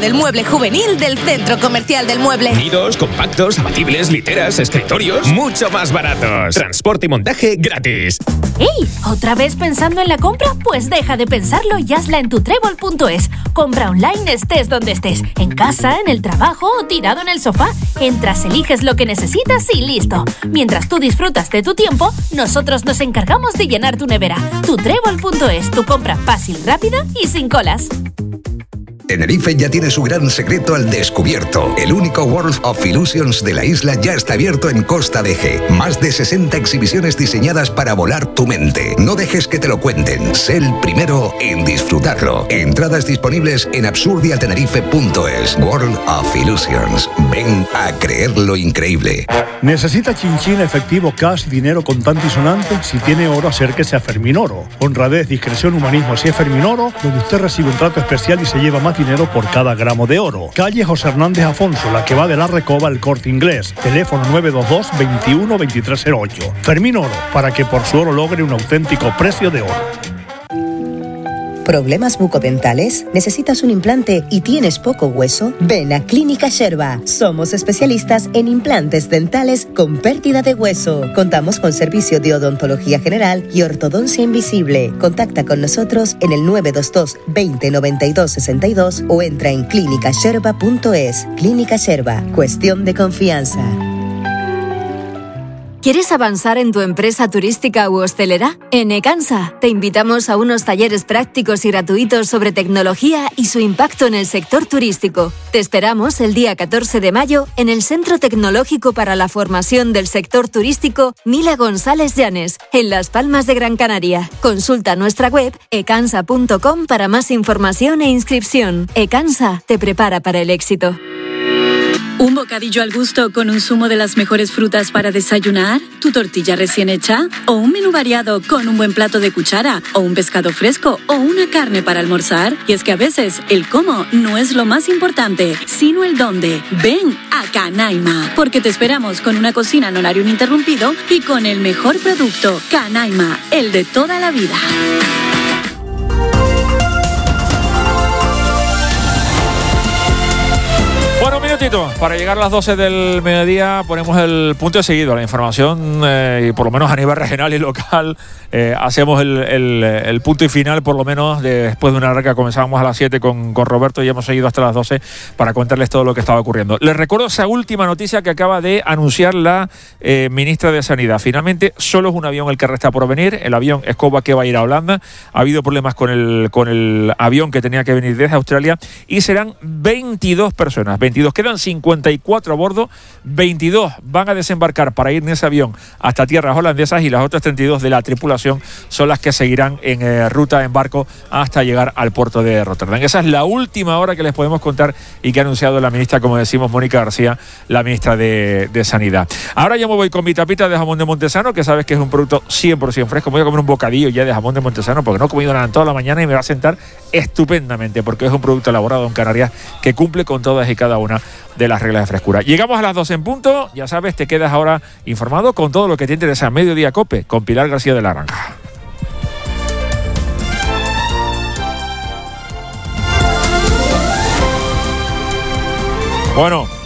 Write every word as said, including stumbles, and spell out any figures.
del mueble juvenil del Centro Comercial del Mueble. Nidos, compactos, abatibles, literas, escritorios, mucho más baratos. Transporte y montaje gratis. ¡Ey! ¿Otra vez pensando en la compra? Pues deja de pensarlo y hazla en tu trébol punto es. Compra online estés donde estés, en casa, en el trabajo o tirado en el sofá. Entras, eliges lo que necesitas y listo. Mientras tú disfrutas de tu tiempo, nosotros nos encargamos de llenar tu nevera. tu trébol punto es, tu compra fácil, rápida y sin colas. Tenerife ya tiene su gran secreto al descubierto. El único World of Illusions de la isla ya está abierto en Costa de G. Más de sesenta exhibiciones diseñadas para volar tu mente. No dejes que te lo cuenten. Sé el primero en disfrutarlo. Entradas disponibles en absurdiatenerife punto es. World of Illusions. Ven a creer lo increíble. ¿Necesita chinchín, efectivo, cash, dinero contante y sonante? Si tiene oro, acérquese a Fermín Oro. Honradez, discreción, humanismo. Si es Fermín Oro, donde usted recibe un trato especial y se lleva más dinero por cada gramo de oro. Calle José Hernández Afonso, la que va de la Recoba al Corte Inglés. Teléfono nueve dos dos, veintiuno, veintitrés cero ocho. Fermín Oro, para que por su oro logre un auténtico precio de oro. ¿Problemas bucodentales? ¿Necesitas un implante y tienes poco hueso? Ven a Clínica Sherba. Somos especialistas en implantes dentales con pérdida de hueso. Contamos con servicio de odontología general y ortodoncia invisible. Contacta con nosotros en el nueve dos dos, veinte, noventa y dos, sesenta y dos o entra en clínica sherba punto es. Clínica Sherba. Cuestión de confianza. ¿Quieres avanzar en tu empresa turística u hostelera? En Ecansa te invitamos a unos talleres prácticos y gratuitos sobre tecnología y su impacto en el sector turístico. Te esperamos el día catorce de mayo en el Centro Tecnológico para la Formación del Sector Turístico Mila González Llanes, en Las Palmas de Gran Canaria. Consulta nuestra web ecansa punto com para más información e inscripción. Ecansa te prepara para el éxito. ¿Un bocadillo al gusto con un zumo de las mejores frutas para desayunar? ¿Tu tortilla recién hecha? ¿O un menú variado con un buen plato de cuchara? ¿O un pescado fresco? ¿O una carne para almorzar? Y es que a veces el cómo no es lo más importante, sino el dónde. Ven a Canaima, porque te esperamos con una cocina en horario ininterrumpido y con el mejor producto. Canaima, el de toda la vida. Bueno, un minutito para llegar a las doce del mediodía. Ponemos el punto de seguido, la información, eh, y por lo menos a nivel regional y local, eh, hacemos el, el, el punto y final, por lo menos de, después de una hora que comenzábamos a las siete con, con Roberto y hemos seguido hasta las doce para contarles todo lo que estaba ocurriendo. Les recuerdo esa última noticia que acaba de anunciar la eh, ministra de Sanidad. Finalmente, solo es un avión el que resta por venir, el avión Escoba, que va a ir a Holanda. Ha habido problemas con el, con el avión que tenía que venir desde Australia y serán veintidós personas. veintidós, quedan cincuenta y cuatro a bordo, veintidós van a desembarcar para ir en ese avión hasta tierras holandesas y las otras treinta y dos de la tripulación son las que seguirán en eh, ruta en barco hasta llegar al puerto de Rotterdam. Esa es la última hora que les podemos contar y que ha anunciado la ministra, como decimos, Mónica García, la ministra de, de Sanidad. Ahora yo me voy con mi tapita de jamón de Montesano, que sabes que es un producto cien por ciento fresco. Me voy a comer un bocadillo ya de jamón de Montesano porque no he comido nada en toda la mañana y me va a sentar estupendamente porque es un producto elaborado en Canarias que cumple con todas y cada una de las reglas de frescura. Llegamos a las doce en punto, ya sabes, te quedas ahora informado con todo lo que te interesa. Mediodía Cope con Pilar García de la Granja. Bueno,